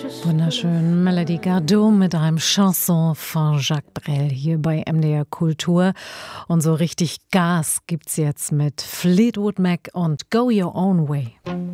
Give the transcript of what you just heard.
Wunderschön, Melody Gardot mit einem Chanson von Jacques Brel hier bei MDR Kultur. Und so richtig Gas gibt's jetzt mit Fleetwood Mac und Go Your Own Way.